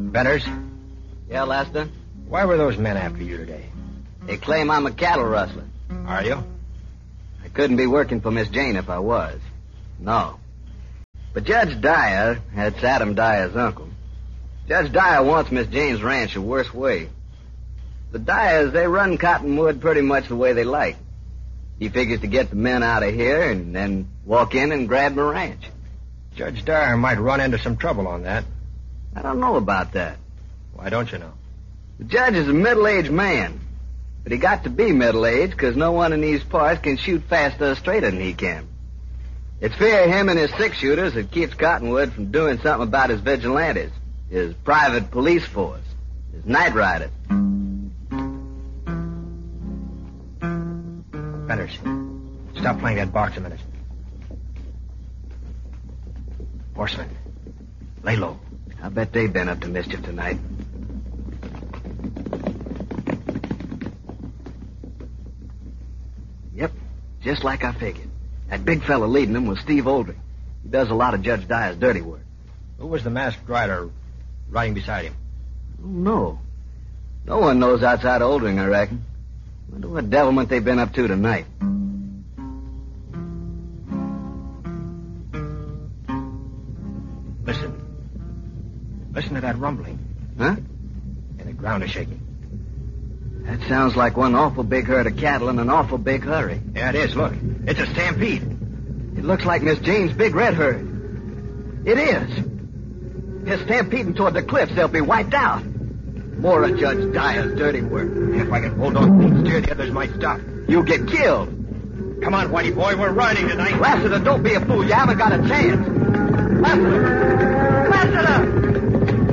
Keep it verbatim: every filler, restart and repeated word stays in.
Benners? Yeah, Lester? Why were those men after you today? They claim I'm a cattle rustler. Are you? I couldn't be working for Miss Jane if I was. No. But Judge Dyer, that's Adam Dyer's uncle, Judge Dyer wants Miss Jane's ranch a worse way. The Dyers, they run Cottonwood pretty much the way they like. He figures to get the men out of here and then walk in and grab the ranch. Judge Dyer might run into some trouble on that. I don't know about that. Why don't you know? The judge is a middle-aged man. But he got to be middle-aged because no one in these parts can shoot faster or straighter than he can. It's fear of him and his six-shooters that keeps Cottonwood from doing something about his vigilantes, his private police force, his night riders. Benners, stop playing that box a minute. Horsemen, lay low. I bet they've been up to mischief tonight. Yep, just like I figured. That big fella leading them was Steve Oldring. He does a lot of Judge Dyer's dirty work. Who was the masked rider riding beside him? Oh, no. No one knows outside Oldring, I reckon. Wonder what devilment they've been up to tonight. Listen. Listen to that rumbling. Huh? And the ground is shaking. That sounds like one awful big herd of cattle in an awful big hurry. Yeah, it is. Look. It's a stampede. It looks like Miss Jane's big red herd. It is. They're stampeding toward the cliffs. They'll be wiped out. More of Judge Dyer's dirty work. If I can hold on and steer, the others might stop. You'll get killed. Come on, Whitey boy. We're riding tonight. Lassiter, don't be a fool. You haven't got a chance. Lassiter.